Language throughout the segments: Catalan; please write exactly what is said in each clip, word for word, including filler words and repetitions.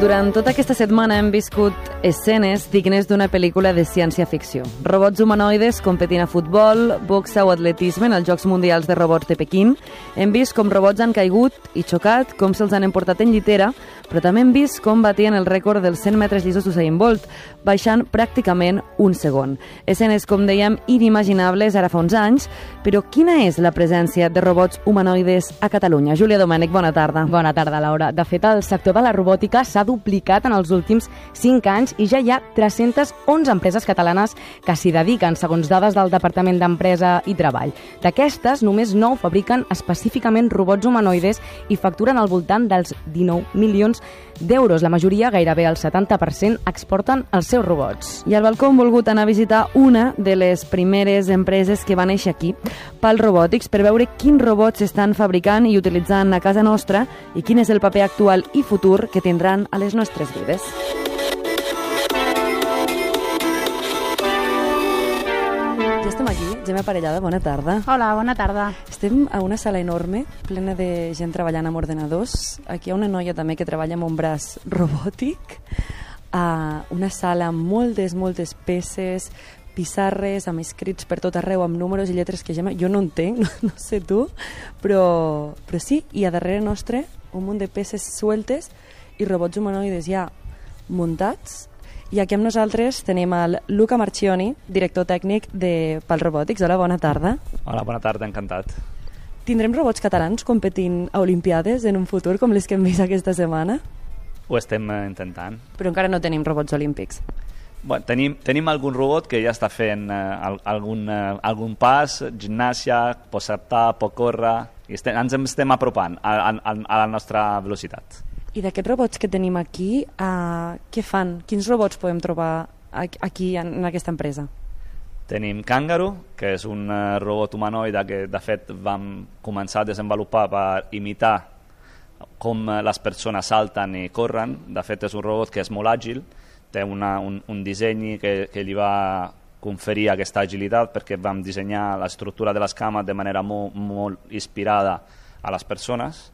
Durant tota aquesta setmana hem viscut escenes dignes d'una pel·lícula de ciència-ficció. Robots humanoides competint a futbol, boxa o atletisme en els Jocs Mundials de Robots de Pequín. Hem vist com robots han caigut i xocat, com se'ls han emportat en llitera, però també hem vist com batien el rècord dels cent metres llisos d'Usain Bolt, baixant pràcticament un segon. Escenes, com dèiem, inimaginables ara fa uns anys, però quina és la presència de robots humanoides a Catalunya? Júlia Domènech, bona tarda. Bona tarda, Laura. De fet, el sector de la robòtica s'ha duplicat en els últims cinc anys i ja hi ha tres-centes onze empreses catalanes que s'hi dediquen, segons dades del Departament d'Empresa i Treball. D'aquestes, només nou fabriquen específicament robots humanoides i facturen al voltant dels dinou milions d'euros. La majoria, gairebé el setanta per cent, exporten els seus robots. I al balcó hem volgut anar a visitar una de les primeres empreses que va néixer aquí, Pal Robòtics, per veure quins robots s'estan fabricant i utilitzant a casa nostra i quin és el paper actual i futur que tindran a les nostres vides. Ja estem aquí, Gemma Parellada, bona tarda. Hola, bona tarda. Estem a una sala enorme, plena de gent treballant amb ordenadors. Aquí hi ha una noia també que treballa amb un braç robòtic. Uh, una sala amb moltes, moltes peces, pissarres, amb escrits per tot arreu, amb números i lletres que Gemma, jo no entenc, no, no sé tu, però, però sí, i a darrere nostre un munt de peces sueltes i robots humanoides ja muntats. I aquí amb nosaltres tenim el Luca Marchioni, director tècnic de Pal Robòtics. Hola, bona tarda. Hola, bona tarda, encantat. Tindrem robots catalans competint a Olimpiades en un futur com les que hem vist aquesta setmana? Ho estem eh, intentant. Però encara no tenim robots olímpics. Bueno, tenim, tenim algun robot que ja està fent eh, algun, eh, algun pas, gimnàsia, pot saltar, pot córrer, i estem, ens estem apropant a, a, a la nostra velocitat. I d'aquests robots que tenim aquí, uh, què fan? Quins robots podem trobar aquí en, en aquesta empresa? Tenim Kangaroo, que és un uh, robot humanoide que de fet vam començar a desenvolupar per imitar com les persones salten i corren. De fet és un robot que és molt àgil, té una, un, un disseny que, que li va conferir aquesta agilitat perquè vam dissenyar l'estructura de les cames de manera molt, molt inspirada a les persones.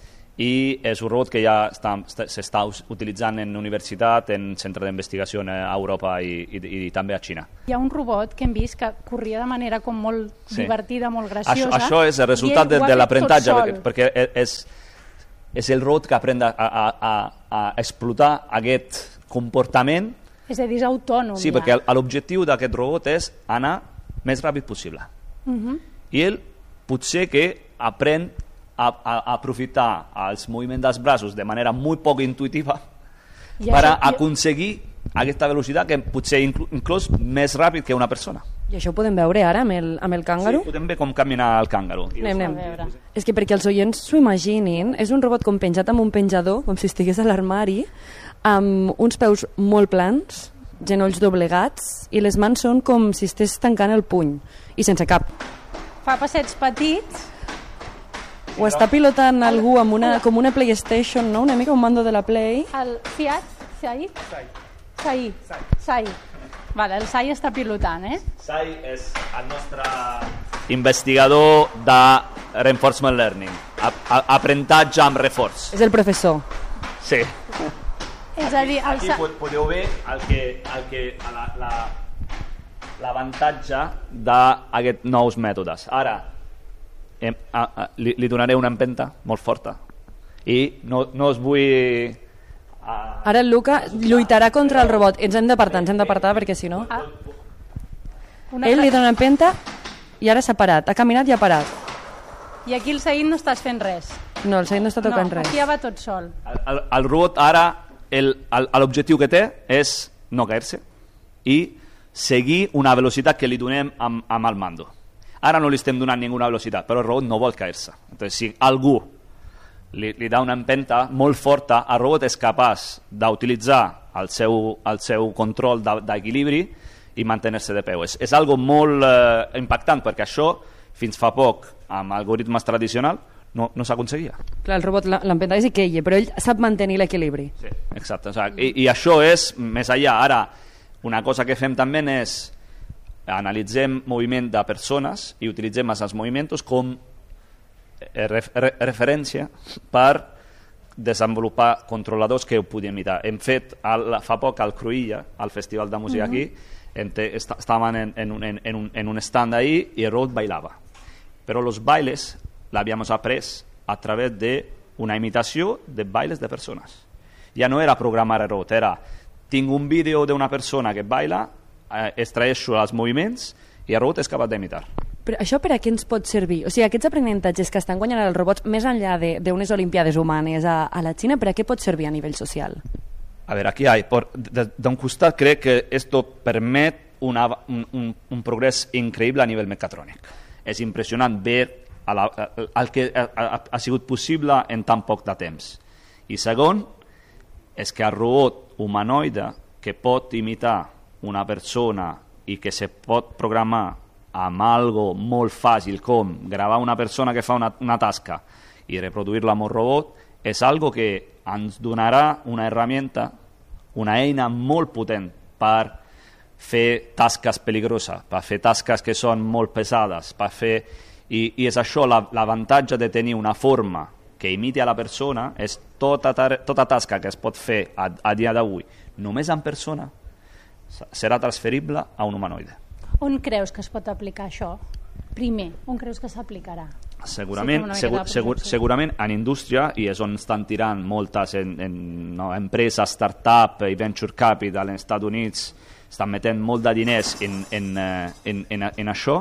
I és un robot que ja s'està utilitzant en universitat, en centre d'investigació a Europa i, i, i també a Xina. Hi ha un robot que hem vist que corria de manera com molt sí. divertida, molt graciosa. Això, això és el resultat de, de l'aprenentatge, perquè, perquè és, és el robot que aprèn a, a, a, a explotar aquest comportament. És a dir, és autònom. Sí, ja. perquè l'objectiu d'aquest robot és anar més ràpid possible. Uh -huh. I ell potser que aprèn a, a, a aprofitar els moviments dels braços de manera molt poc intuitiva I per això, aconseguir aquesta velocitat que potser inclús, inclús més ràpid que una persona. I això ho podem veure ara amb el, amb el Kangaroo? Sí, podem veure com caminar el Kangaroo. Anem, anem. És que perquè els oients s'ho imaginin, és un robot com penjat amb un penjador, com si estigués a l'armari, amb uns peus molt plans, genolls doblegats, i les mans són com si estigués tancant el puny, i sense cap. Fa passets petits. Ho està pilotant algú amb una, com una PlayStation, no? Una mica un mando de la Play. El Fiat? Sai? Sai. Sai. Vale, el Sai està pilotant, eh? Sai és el nostre investigador de Reinforcement Learning, aprenentatge amb reforç. És el professor. Sí. És a dir, el aquí, aquí podeu veure el que, el que, la, la, l'avantatge d'aquests nous mètodes. Ara, em, a, a, li, li donaré una empenta molt forta i no, no us vull... Uh... Ara el Luca lluitarà contra el robot. Ens hem d'apartar, ens hem d'apartar perquè si no... Ah. Ell li dona una empenta i ara s'ha parat, ha caminat i ha parat. I aquí el Said no estàs fent res. No, el Said no està tocant no, res. Aquí ja va tot sol. El, el, el robot ara, l'objectiu que té és no caer-se i seguir una velocitat que li donem amb, amb el mando. Ara no li estem donant ninguna velocitat, però el robot no vol caer-se. Entonces, si algú li, li dà una empenta molt forta, el robot és capaç d'utilitzar el seu, el seu control d'equilibri i mantenir-se de peu. És, és algo molt eh, impactant, perquè això, fins fa poc, amb algoritmes tradicionals, no, no s'aconseguia. Clar, el robot l'empenta i queia, però ell sap mantenir l'equilibri. Sí, exacte. O sigui, i, I això és més allà. Ara, una cosa que fem també és analitzem moviment de persones i utilitzem els moviments com ref, re, referència per desenvolupar controladors que ho podien imitar. Hem fet al, fa poc al Cruïlla, al Festival de Música aquí, estaven en, en, un, en, un, en un stand ahí y el robot bailaba. Pero los bailes la habíamos apres a través de una imitació de bailes de persones. Ja no era programar el robot, era tinc un vídeo d'una persona que baila, eh, extraeixo els moviments i el robot és capaç d'imitar. Però això per a què ens pot servir? O sigui, aquests aprenentatges que estan guanyant els robots més enllà d'unes olimpiades humanes a, a la Xina, per a què pot servir a nivell social? A ver, aquí hay, por, d'un costat crec que esto permet una, un, un, un progrés increïble a nivell mecatrònic. És impressionant ver a la, a, el que ha, ha, ha sigut possible en tan poc de temps. I segon, és que el robot humanoide que pot imitar una persona i que se pot programar amb algo molt fàcil com gravar una persona que fa una, una tasca i reproduir-la amb un robot, és algo que ens donarà una herramienta, una eina molt potent per fer tasques peligroses, per fer tasques que són molt pesades, per fer... I, i és això l'avantatge de tenir una forma que imiti a la persona, és tota, tota tasca que es pot fer a, a dia d'avui només en persona serà transferible a un humanoide. On creus que es pot aplicar això? Primer, on creus que s'aplicarà? Segurament, sí, segur, segur, segurament en indústria, i és on estan tirant moltes en, en, no, empreses, start-up i venture capital als Estats Units, estan metent molt de diners en, en, en, en, en això.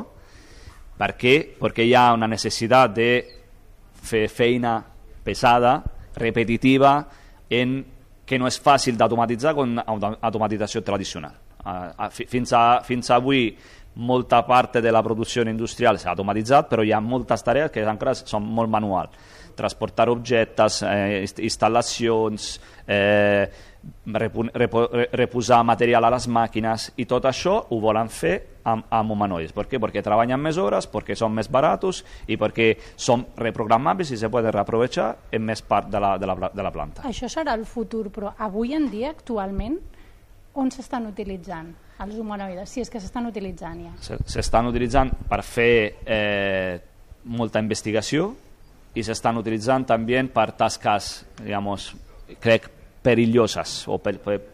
Per què? Perquè hi ha una necessitat de fer feina pesada, repetitiva, en que no és fàcil d'automatitzar com automatització tradicional. Uh, fins, a, fins a avui molta part de la producció industrial s'ha automatitzat, però hi ha moltes tarees que encara són molt manuals. Transportar objectes, eh, instal·lacions, eh, repu, repu, reposar material a les màquines, i tot això ho volen fer amb, amb humanoides. Per què? Perquè treballen més hores, perquè són més baratos i perquè són reprogramables i se poden reaprovechar en més part de la, de, la, de la planta. Això serà el futur, però avui en dia, actualment, on s'estan utilitzant els humanoides? Si és que s'estan utilitzant ja. S'estan utilitzant per fer eh, molta investigació i s'estan utilitzant també per tasques, digamos, crec, perilloses o per, per,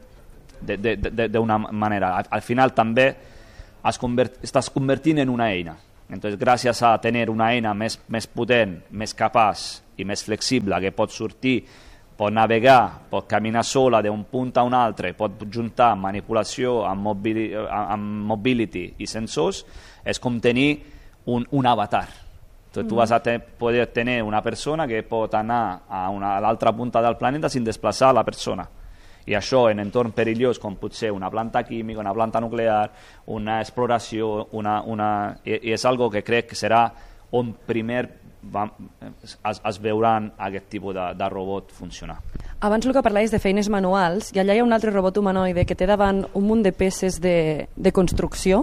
d'una manera. Al, al final també es convert, estàs convertint en una eina. Entonces, gràcies a tenir una eina més, més potent, més capaç i més flexible, que pot sortir, pot navegar, pot caminar sola d'un punt a un altre, pot juntar manipulació amb, mobili, amb mobility i sensors, és com tenir un, un avatar. Entonces, mm. tu vas a te, poder tenir una persona que pot anar a, una, a l'altra punta del planeta sin desplaçar la persona. I això en entorn perillós, com pot ser una planta química, una planta nuclear, una exploració, una, una, i, i és algo que crec que serà on primer Va, es, es veuran aquest tipus de, de robot funcionar. Abans el que parlaves de feines manuals, i allà hi ha un altre robot humanoide que té davant un munt de peces de, de construcció.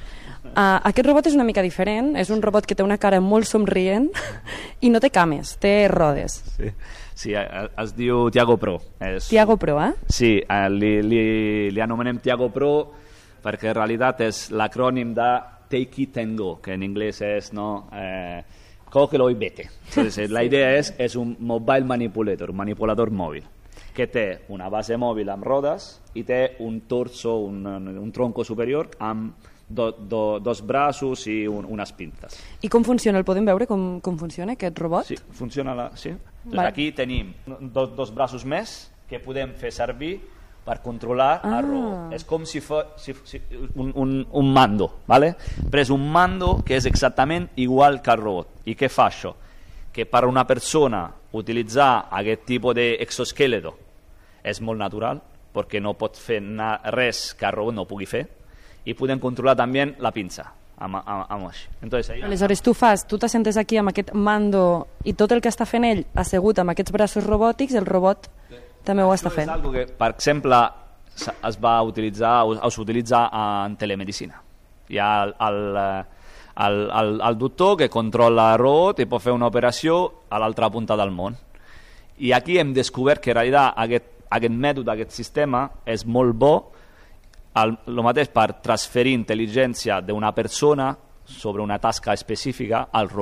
Uh, aquest robot és una mica diferent, és un robot que té una cara molt somrient i no té cames, té rodes. Sí, sí, es diu Tiago Pro. És... Tiago Pro, eh? Sí, li, li, li anomenem Tiago Pro perquè en realitat és l'acrònim de Take It and Go, que en anglès és... no, eh, cógelo y vete. Entonces, la idea és, és un mobile manipulator, un manipulador mòbil, que té una base mòbil amb rodes i té un torso, un, un tronco superior amb do, do, dos braços i un, unes pintes. I com funciona? El podem veure com, com funciona aquest robot? Sí, funciona la, sí. Entonces, vale. Aquí tenim do, dos braços més que podem fer servir per controlar ah. el robot. És com si fos si, si, un, un, un mando, ¿vale? Però és un mando que és exactament igual que el robot. I què fa això? Que per una persona utilitzar aquest tipus d'exoesqueleto és molt natural, perquè no pot fer res que el robot no pugui fer, i podem controlar també la pinça. Amb, amb, amb això. Entonces, ahí... Aleshores tu fas, tu t'assentes aquí amb aquest mando i tot el que està fent ell assegut amb aquests braços robòtics, el robot també ho està fent. És algo que, per exemple, es va utilitzar o s'utilitza en telemedicina. Hi ha el, el, el, el, el doctor que controla el robot i pot fer una operació a l'altra punta del món. I aquí hem descobert que en realitat aquest, aquest mètode, aquest sistema és molt bo, el, el mateix per transferir intel·ligència d'una persona sobre una tasca específica al robot.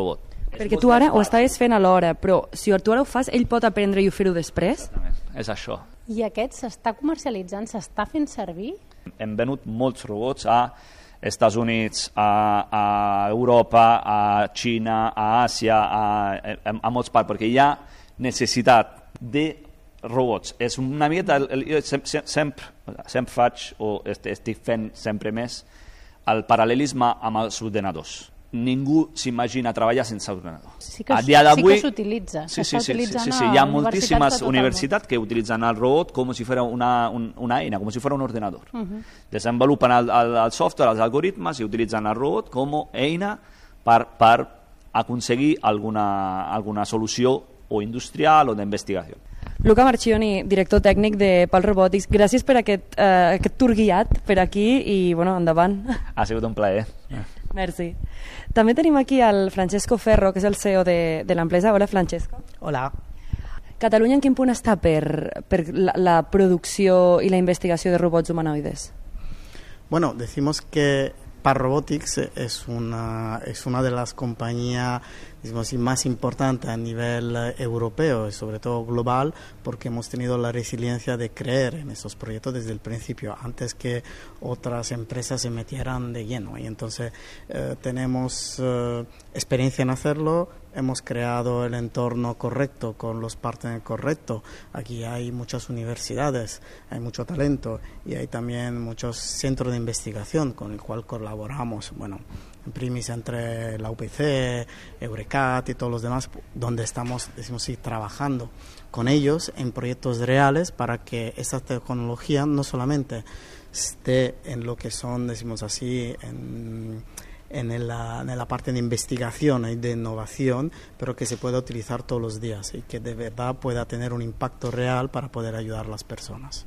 Perquè tu ara ho estaves fent alhora, però si tu ara ho fas, ell pot aprendre i fer-ho després? Exactament, és això. I aquest s'està comercialitzant, s'està fent servir? Hem venut molts robots a Estats Units, a, a Europa, a Xina, a Àsia, a, a, a molts parts, perquè hi ha necessitat de robots. És una miqueta, jo sempre, sempre, sempre faig, o estic fent sempre més, el paral·lelisme amb els ordenadors. Ningú s'imagina treballar sense ordenador. Sí que, a dia d'avui, sí que s'utilitza. Sí, sí, sí, sí, sí, sí. Hi ha moltíssimes universitats que utilitzen el robot com si fos una, un, una eina, com si fos un ordenador. Uh -huh. Desenvolupen el, el, el software, els algoritmes i utilitzen el robot com a eina per, per aconseguir alguna, alguna solució o industrial o d'investigació. Luca Marchioni, director tècnic de Pal Robotics, gràcies per aquest, eh, aquest tour guiat per aquí i, bueno, endavant. Ha sigut un plaer. Merci. També tenim aquí el Francesco Ferro, que és el C E O de, de l'empresa. Hola, Francesco. Hola. Catalunya en quin punt està per, per la, la producció i la investigació de robots humanoides? Bueno, decimos que Pal Robotics es una, es una de las compañías digamos así, más importantes a nivel eh, europeo y sobre todo global, porque hemos tenido la resiliencia de creer en esos proyectos desde el principio, antes que otras empresas se metieran de lleno. Y entonces eh, tenemos eh, experiencia en hacerlo, hemos creado el entorno correcto con los partners correctos. Aquí hay muchas universidades, hay mucho talento y hay también muchos centros de investigación con el cual colaboramos. Bueno, en primis entre la U P C, Eurecat y todos los demás, donde estamos, decimos así, trabajando con ellos en proyectos reales para que esta tecnología no solamente esté en lo que son, decimos así, en, en, la, en la parte de investigación y de innovación, pero que se pueda utilizar todos los días y que de verdad pueda tener un impacto real para poder ayudar a las personas.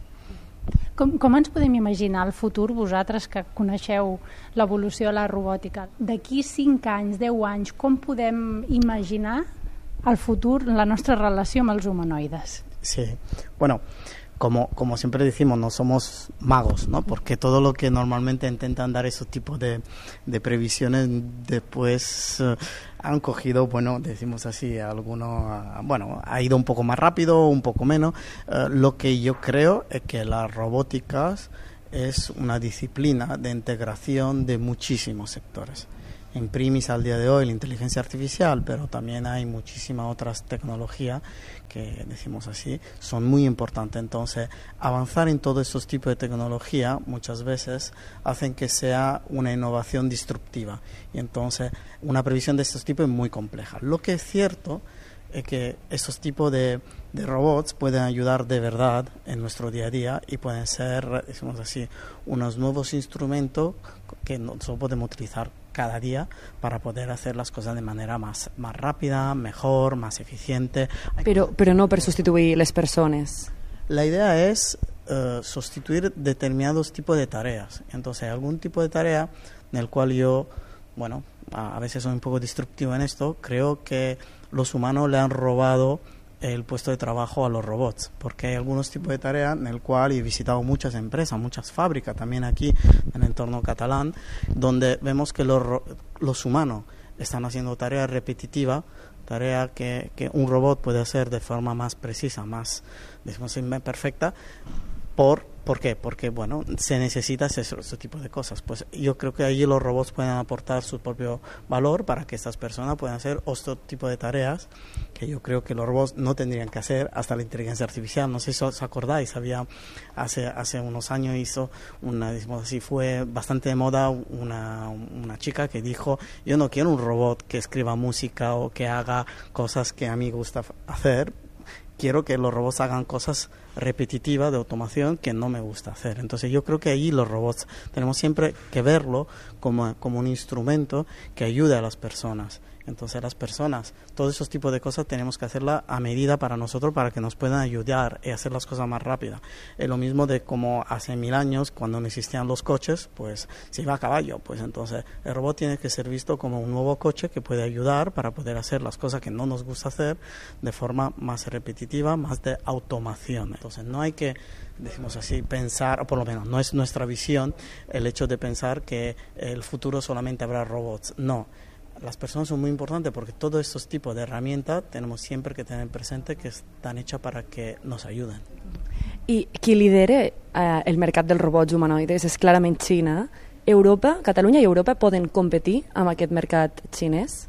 Com, com ens podem imaginar el futur, vosaltres que coneixeu l'evolució de la robòtica? D'aquí cinc anys, deu anys, com podem imaginar el futur, la nostra relació amb els humanoides? Sí, bueno, como, como siempre decimos, no somos magos, ¿no? Porque todo lo que normalmente intentan dar esos tipos de, de previsiones después eh, han cogido, bueno, decimos así, algunos, bueno, ha ido un poco más rápido, un poco menos. Eh, lo que yo creo es que la robótica es una disciplina de integración de muchísimos sectores. En primis al día de hoy la inteligencia artificial, pero también hay muchísimas otras tecnologías que, decimos así, son muy importantes. Entonces, avanzar en todos estos tipos de tecnología muchas veces hacen que sea una innovación disruptiva. Y entonces, una previsión de estos tipos es muy compleja. Lo que es cierto es que estos tipos de, de robots pueden ayudar de verdad en nuestro día a día y pueden ser, decimos así, unos nuevos instrumentos que nosotros podemos utilizar cada día para poder hacer las cosas de manera más, más rápida, mejor, más eficiente. Però, però no per substituir les persones. La idea es uh, sustituir determinados tipos de tareas. Entonces, algún tipo de tarea en el cual yo, bueno, a, a veces soy un poco destructivo en esto, creo que los humanos le han robado el puesto de trabajo a los robots, porque hay algunos tipos de tareas en el cual he visitado muchas empresas, muchas fábricas también aquí en el entorno catalán, donde vemos que los, los humanos están haciendo tareas repetitivas, tareas que, que un robot puede hacer de forma más precisa, más, digamos, perfecta. ¿Por, ¿Por qué? Porque, bueno, se necesita ese, ese tipo de cosas. Pues yo creo que allí los robots pueden aportar su propio valor para que estas personas puedan hacer otro tipo de tareas que yo creo que los robots no tendrían que hacer hasta la inteligencia artificial. No sé si os acordáis, había hace, hace unos años hizo una, digamos así, fue bastante de moda una, una chica que dijo: yo no quiero un robot que escriba música o que haga cosas que a mí gusta hacer, quiero que los robots hagan cosas repetitivas de automación que no me gusta hacer. Entonces yo creo que allí los robots tenemos siempre que verlo como, como un instrumento que ayude a las personas. Entonces las personas, todos esos tipos de cosas tenemos que hacerla a medida para nosotros, para que nos puedan ayudar y hacer las cosas más rápidas. Es lo mismo de como hace mil años, cuando no existían los coches, pues se iba a caballo. Pues entonces el robot tiene que ser visto como un nuevo coche que puede ayudar para poder hacer las cosas que no nos gusta hacer de forma más repetitiva, más de automación. Entonces no hay que, decimos así, pensar, o por lo menos no es nuestra visión, el hecho de pensar que el futuro solamente habrá robots. No. las personas son muy importantes porque todos estos tipos de herramientas tenemos siempre que tener presente que están hechas para que nos ayuden. I qui lidera eh, el mercat dels robots humanoides és clarament Xina. Europa, Catalunya i Europa poden competir amb aquest mercat xinès?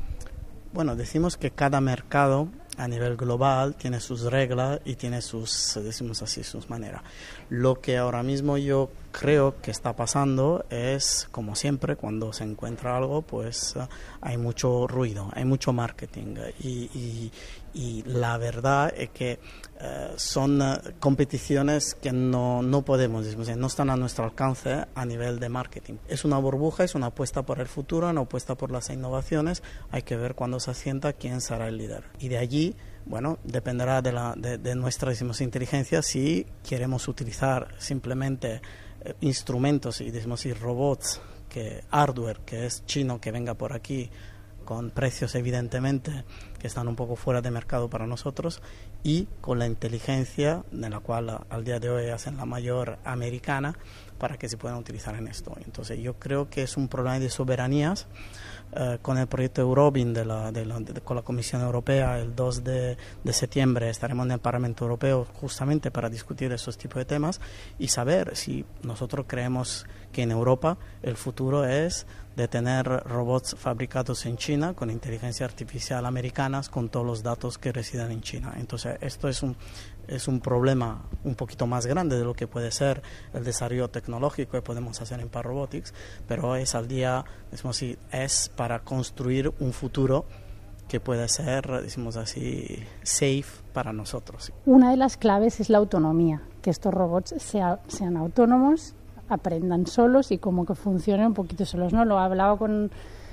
Bueno, decimos que cada mercado a nivel global tiene sus reglas y tiene sus, decimos así, sus maneras. Lo que ahora mismo yo creo que está pasando es, como siempre, cuando se encuentra algo, pues uh, hay mucho ruido, hay mucho marketing y, y, y la verdad es que uh, son uh, competiciones que no, no podemos, decimos, no están a nuestro alcance a nivel de marketing. Es una burbuja, es una apuesta por el futuro, una apuesta por las innovaciones. Hay que ver cuando se asienta quién será el líder. Y de allí, bueno, dependerá de, la, de, de nuestra, decimos, inteligencia si queremos utilizar simplemente eh, instrumentos y, decimos, y robots, que hardware que es chino, que venga por aquí con precios evidentemente que están un poco fuera de mercado para nosotros, y con la inteligencia de la cual a, al día de hoy hacen la mayor americana para que se puedan utilizar en esto. Entonces yo creo que es un problema de soberanías. Uh, con el proyecto Eurobin de la, de la, de, con la Comisión Europea el dos de septiembre estaremos en el Parlamento Europeo justamente para discutir esos tipos de temas y saber si nosotros creemos que en Europa el futuro es de tener robots fabricados en China con inteligencia artificial americanas con todos los datos que residen en China. Entonces esto es un es un problema un poquito más grande de lo que puede ser el desarrollo tecnológico que podemos hacer en Par Robotics, pero es al día, decimos así, es para construir un futuro que puede ser, decimos así, safe para nosotros. Una de las claves es la autonomía, que estos robots sea, sean autónomos, aprendan solos y como que funcionen un poquito solos, ¿no? Lo hablaba con,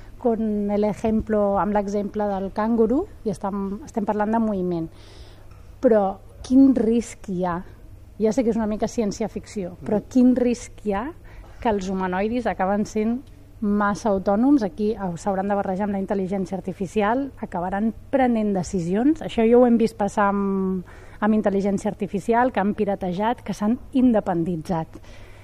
con el ejemplo, amb l'exemple del canguru, i estem, estem parlant de moviment. Però quin risc hi ha? Ja sé que és una mica ciència-ficció, però quin risc hi ha que els humanoidis acaben sent massa autònoms? Aquí s'hauran de barrejar amb la intel·ligència artificial, acabaran prenent decisions. Això jo ho hem vist passar amb, amb intel·ligència artificial, que han piratejat, que s'han independitzat.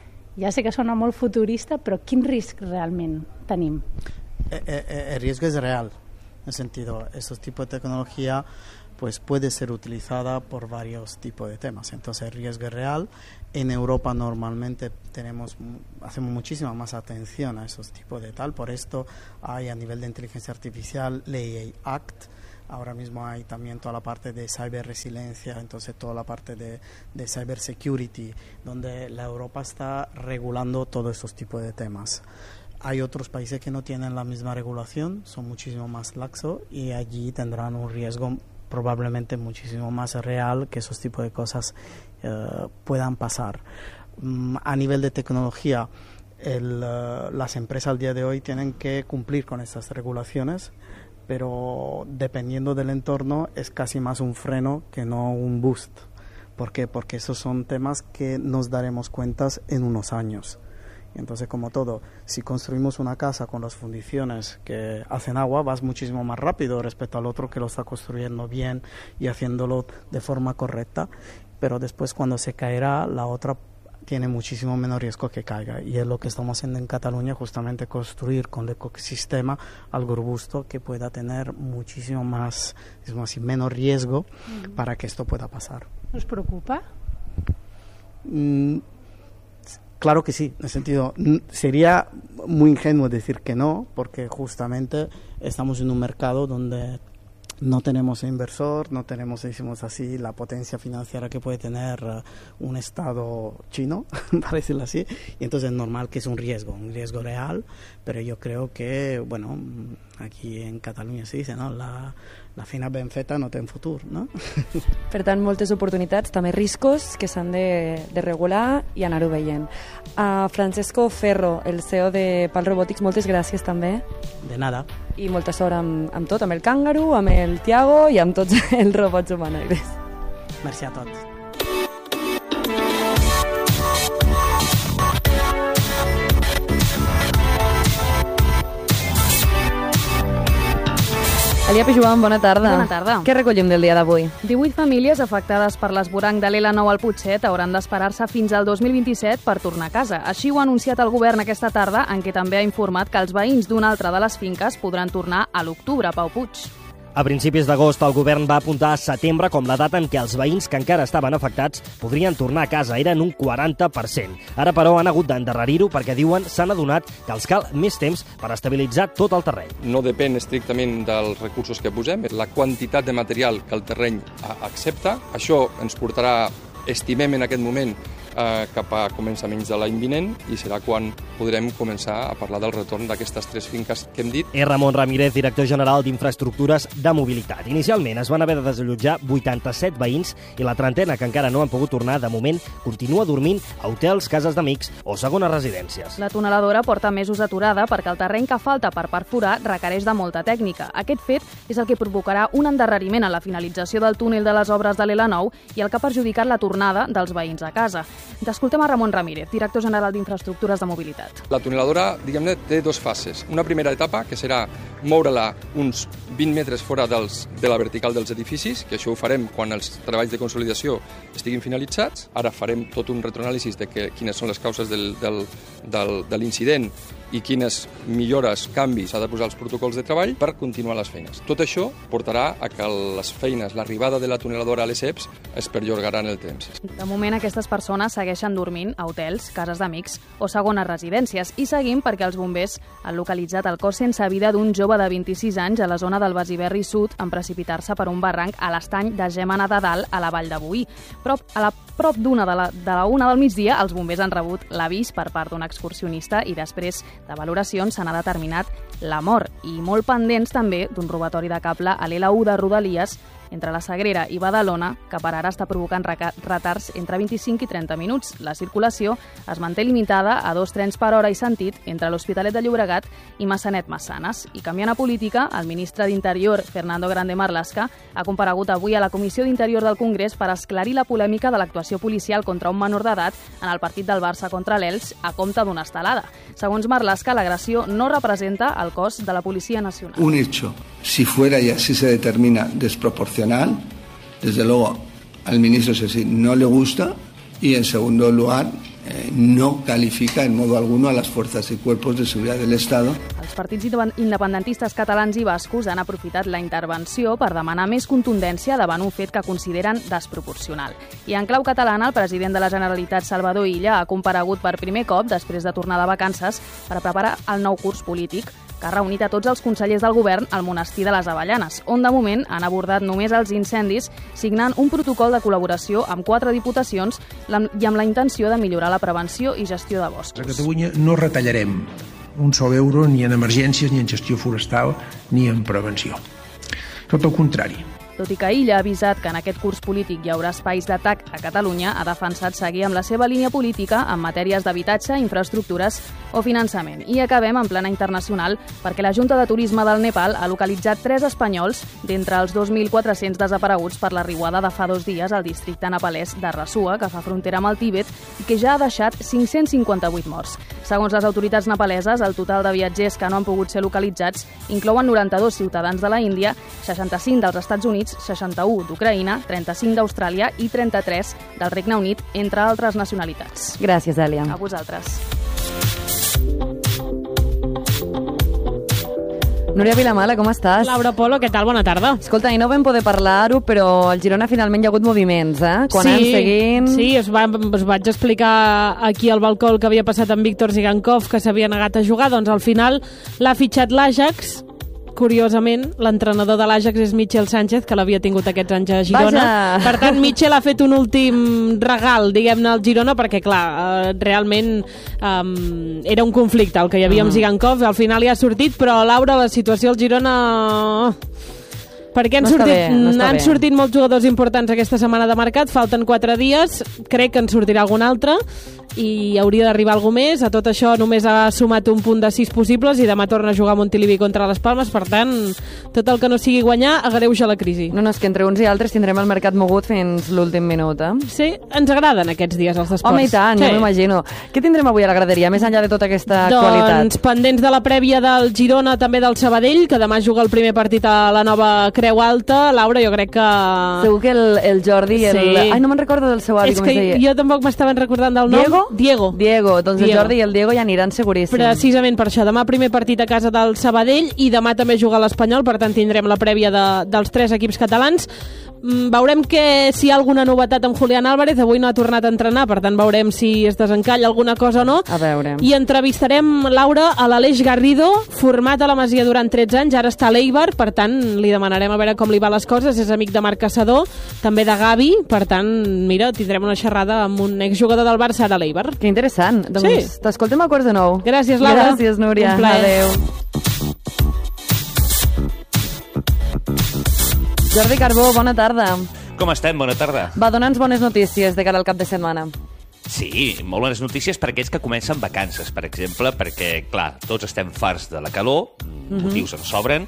Ja sé que sona molt futurista, però quin risc realment tenim? El, el, el riesgo es real, en el sentido, estos tipos de tecnología pues puede ser utilizada por varios tipos de temas. Entonces el riesgo es real. En Europa normalmente tenemos, hacemos muchísima más atención a esos tipos de tal. Por esto hay a nivel de inteligencia artificial Ley Act. Ahora mismo hay también toda la parte de cyber resiliencia, entonces toda la parte de, de cyber security, donde la Europa está regulando todos esos tipos de temas. Hay otros países que no tienen la misma regulación, son muchísimo más laxos y allí tendrán un riesgo probablemente muchísimo más real que esos tipos de cosas uh, puedan pasar. Um, a nivel de tecnología, el, uh, las empresas al día de hoy tienen que cumplir con estas regulaciones, pero dependiendo del entorno es casi más un freno que no un boost. ¿Por qué? Porque esos son temas que nos daremos cuentas en unos años. Entonces, como todo, si construimos una casa con las fundiciones que hacen agua, vas muchísimo más rápido respecto al otro que lo está construyendo bien y haciéndolo de forma correcta, pero después cuando se caerá, la otra tiene muchísimo menos riesgo que caiga, y es lo que estamos haciendo en Cataluña, justamente construir con el ecosistema algo robusto que pueda tener muchísimo más, digamos así, menos riesgo mm. para que esto pueda pasar. ¿Os preocupa? Mm, Claro que sí, en el sentido, sería muy ingenuo decir que no, porque justamente estamos en un mercado donde no tenemos inversor, no tenemos, decimos así, la potencia financiera que puede tener uh, un Estado chino, para decirlo así, y entonces es normal que es un riesgo, un riesgo real, pero yo creo que, bueno, aquí en Catalunya se dice, no? La, la feina ben feta no té futur, no? Per tant, moltes oportunitats, també riscos que s'han de, de regular i anar-ho veient. Uh, Francesco Ferro, el C E O de Pal Robotics, moltes gràcies també. De nada. I molta sort amb, amb tot, amb el Kangaroo, amb el Tiago i amb tots els robots humanoides. Merci a tots. Elia Pijuan, bona tarda. Bona tarda. Què recollim del dia d'avui? divuit famílies afectades per l'esvoranc de l'L nou al Putxet hauran d'esperar-se fins al dos mil vint-i-set per tornar a casa. Així ho ha anunciat el govern aquesta tarda, en què també ha informat que els veïns d'una altra de les finques podran tornar a l'octubre. Pau Puig. A principis d'agost, el govern va apuntar a setembre com la data en què els veïns que encara estaven afectats podrien tornar a casa. Eren un quaranta per cent. Ara, però, han hagut d'endarrerir-ho perquè diuen s'han adonat que els cal més temps per estabilitzar tot el terreny. No depèn estrictament dels recursos que posem, la quantitat de material que el terreny accepta. Això ens portarà, estimem en aquest moment, eh, cap a començaments de l'any vinent i serà quan podrem començar a parlar del retorn d'aquestes tres finques que hem dit. És Ramon Ramírez, director general d'Infraestructures de Mobilitat. Inicialment es van haver de desallotjar vuitanta-set veïns i la trentena que encara no han pogut tornar, de moment, continua dormint a hotels, cases d'amics o segones residències. La tuneladora porta mesos aturada perquè el terreny que falta per perforar requereix de molta tècnica. Aquest fet és el que provocarà un endarreriment en la finalització del túnel de les obres de l'L nou i el que ha perjudicat la tornada dels veïns a casa. Escoltem a Ramon Ramírez, director general d'Infraestructures de Mobilitat. La tuneladora, diguem-ne, té dues fases. Una primera etapa, que serà moure-la uns vint metres fora dels, de la vertical dels edificis, que això ho farem quan els treballs de consolidació estiguin finalitzats. Ara farem tot un retroanàlisi de que, quines són les causes del, del, del, de l'incident i quines millores, canvis ha de posar els protocols de treball per continuar les feines. Tot això portarà a que les feines, l'arribada de la tuneladora a les E P S es perllongaran el temps. De moment, aquestes persones segueixen dormint a hotels, cases d'amics o segones residències. I seguim perquè els bombers han localitzat el cos sense vida d'un jove de vint-i-sis anys a la zona del Besiberri Sud en precipitar-se per un barranc a l'estany de Gémena de Dalt, a la Vall de Boí. Prop, a la prop d'una de, la, de la una del migdia, els bombers han rebut l'avís per part d'un excursionista i després de valoracions se n'ha determinat la mort. I molt pendents també d'un robatori de cable a l'L u de Rodalies entre la Sagrera i Badalona, que per ara està provocant retards entre vint-i-cinc i trenta minuts. La circulació es manté limitada a dos trens per hora i sentit entre l'Hospitalet de Llobregat i Massanet-Massanes. I canviant a política, el ministre d'Interior, Fernando Grande Marlaska, ha comparegut avui a la Comissió d'Interior del Congrés per esclarir la polèmica de l'actuació policial contra un menor d'edat en el partit del Barça contra l'Elx a compte d'una estelada. Segons Marlaska, l'agressió no representa el cos de la Policia Nacional. Un hecho, si fuera y así se determina, desproporcional, desde luego al ministro Sesí no le gusta y en segundo lugar eh, no califica en modo alguno a las fuerzas y cuerpos de seguridad del Estado. Els partits independentistes catalans i bascos han aprofitat la intervenció per demanar més contundència davant un fet que consideren desproporcional. I en clau catalana, el president de la Generalitat, Salvador Illa, ha comparegut per primer cop després de tornar de vacances per preparar el nou curs polític, que ha reunit a tots els consellers del govern al monestir de les Avellanes, on de moment han abordat només els incendis, signant un protocol de col·laboració amb quatre diputacions i amb la intenció de millorar la prevenció i gestió de boscos. A Catalunya no retallarem un sol euro ni en emergències, ni en gestió forestal, ni en prevenció. Tot el contrari. Tot i que Illa ha avisat que en aquest curs polític hi haurà espais d'atac a Catalunya, ha defensat seguir amb la seva línia política en matèries d'habitatge, infraestructures o finançament. I acabem en plana internacional perquè la Junta de Turisme del Nepal ha localitzat tres espanyols d'entre els dos mil quatre-cents desapareguts per la riuada de fa dos dies al districte nepalès de Rasua, que fa frontera amb el Tíbet i que ja ha deixat cinc-cents cinquanta-vuit morts. Segons les autoritats nepaleses, el total de viatgers que no han pogut ser localitzats inclouen noranta-dos ciutadans de la Índia, seixanta-cinc dels Estats Units, seixanta-u d'Ucraïna, trenta-cinc d'Austràlia i trenta-tres del Regne Unit, entre altres nacionalitats. Gràcies, Èlia. A vosaltres. Núria Vilamala, com estàs? Laura Polo, què tal? Bona tarda. Escolta, i no vam poder parlar-ho, però al Girona finalment hi ha hagut moviments, eh? Quan sí, han seguint... Sí, us, va, us vaig explicar aquí al balcó el que havia passat amb Víctor Zigankov, que s'havia negat a jugar, doncs al final l'ha fitxat l'Ajax. Curiosament, l'entrenador de l'Ajax és Michel Sánchez, que l'havia tingut aquests anys a Girona. Vaja. Per tant, Michel ha fet un últim regal, diguem-ne, al Girona, perquè, clar, eh, realment eh, era un conflicte el que hi havia amb Zigankov, al final hi ha sortit, però, Laura, la situació al Girona... Perquè han, No està sortit, bé, no està han bé. sortit molts jugadors importants aquesta setmana de mercat, falten quatre dies, crec que en sortirà algun altre i hauria d'arribar algú més. A tot això només ha sumat un punt de sis possibles i demà torna a jugar a Montilivi contra les Palmes, per tant, tot el que no sigui guanyar agreuja la crisi. No, no, és que entre uns i altres tindrem el mercat mogut fins l'últim minut, eh? Sí, ens agraden aquests dies els esports. Home, i tant, sí. ja m'imagino. Què tindrem avui a la graderia, més enllà de tota aquesta actualitat? Doncs pendents de la prèvia del Girona, també del Sabadell, que demà juga el primer partit a la nova Creu Alta. Laura, jo crec que... Segur que el, el Jordi i el... Sí. Ai, no me'n recordo del seu avi, És com es que deia. jo tampoc m'estaven recordant del nom. Diego? Diego. Diego, doncs Diego. el Jordi i el Diego ja aniran seguríssim. Precisament per això. Demà primer partit a casa del Sabadell i demà també juga l'Espanyol, per tant tindrem la prèvia de, dels tres equips catalans. Mm, veurem que si hi ha alguna novetat amb Julián Álvarez. Avui no ha tornat a entrenar, per tant veurem si es desencalla alguna cosa o no. A veure. I entrevistarem, Laura, a l'Aleix Garrido, format a la Masia durant tretze anys, ara està a l'Eibar, per tant li demanarem a veure com li va les coses. És amic de Marc Caçador, també de Gavi, per tant, mira, tindrem una xerrada amb un exjugador del Barça ara a l'Eibar. Que interessant. Doncs Sí. t'escoltem a quarts de nou. Gràcies, Laura. Gràcies, Núria. Un plaer. Adéu. Jordi Carbó, bona tarda. Com estem? Bona tarda. Va, dona'ns bones notícies de cara al cap de setmana. Sí, molt bones notícies per aquells que comencen vacances, per exemple, perquè, clar, tots estem farts de la calor, Mhm. motius en sobren,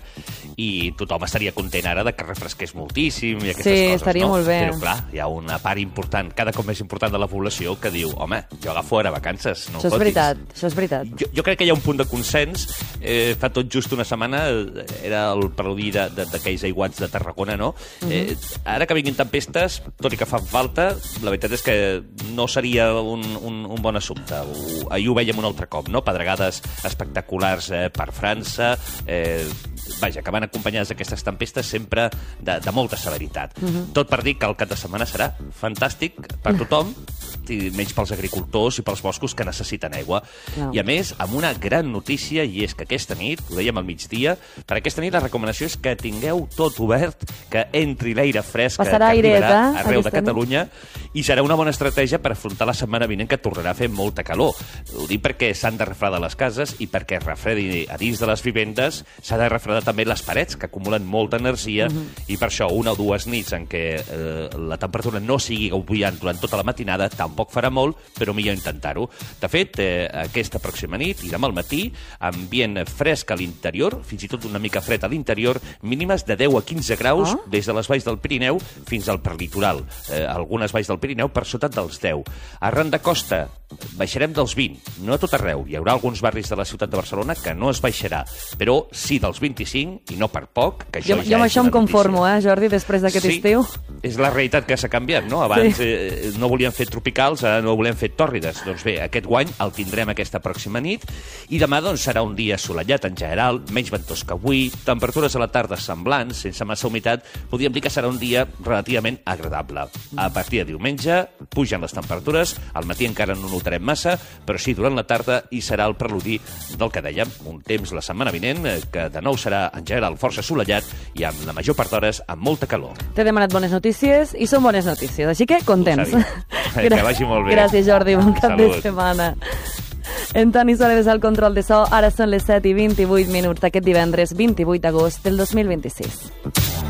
i tothom estaria content ara de que refresqués moltíssim i aquestes Sí, coses, estaria no? molt bé. Però, clar, hi ha una part important, cada cop més important de la població, que diu, home, jo agafo ara vacances, no Això és fotis. veritat, això és veritat. Jo, jo crec que hi ha un punt de consens. Eh, fa tot just una setmana eh, era el preludi de- de- d'aquells aiguats de Tarragona, no? eh, ara que vinguin tempestes, tot i que fan falta, la veritat és que no seria un, un, un bon assumpte. Ho, ahir ho veiem un altre cop, no? Pedregades espectaculars eh, per França, eh, vaja, que van acompanyades d'aquestes tempestes sempre de, de molta severitat. Mhm. Tot per dir que el cap de setmana serà fantàstic per tothom, i menys pels agricultors i pels boscos que necessiten aigua. Clar. I a més, amb una gran notícia, i és que aquesta nit, ho dèiem al migdia, per aquesta nit la recomanació és que tingueu tot obert, que entri l'aire fresc que, que Passarà airet, arribarà eh, arreu de aquesta nit? Catalunya, i serà una bona estratègia per afrontar la setmana vinent, que tornarà a fer molta calor. Ho dic perquè s'han de refredar les cases, i perquè es refredi a dins de les vivendes s'ha de refredar també les parets, que acumulen molta energia, Mhm. i per això una o dues nits en què eh, la temperatura no sigui gaudillant durant tota la matinada tampoc farà molt, però millor intentar-ho. De fet, eh, aquesta pròxima nit i demà al matí, ambient fresc a l'interior, fins i tot una mica fred a l'interior, mínimes de deu a quinze graus Ah. des de les valls del Pirineu fins al prelitoral. Eh, algunes valls del Pirineu per sota dels deu. Arran de costa baixarem dels vint, no a tot arreu. Hi haurà alguns barris de la ciutat de Barcelona que no es baixarà, però sí dels vint-i-cinc, i no per poc, que això Jo, ja jo amb és això una em conformo, eh, Jordi, després d'aquest Sí. estiu. És la realitat que s'ha canviat, no? Abans Sí. eh, no volien fer tropicals, ara no volem fer tòrrides. Doncs bé, aquest guany el tindrem aquesta pròxima nit, i demà doncs, serà un dia assolellat en general, menys ventós que avui, temperatures a la tarda semblants, sense massa humitat, podríem dir que serà un dia relativament agradable. A partir de diumenge pugen les temperatures, al matí encara no notarem massa, però sí durant la tarda, i serà el preludi del que dèiem, un temps la setmana vinent eh, que de nou serà en general força assolellat i amb la major part d'hores amb molta calor. T'he demanat bones notícies i són bones notícies, així que contents. Ho sabia. Que vagi molt bé. Gràcies, Jordi, bon cap Salut. de setmana. En Toni Soledes al control de so, ara són les set i vint-i-vuit minuts d'aquest divendres vint-i-vuit d'agost del dos mil vint-i-sis.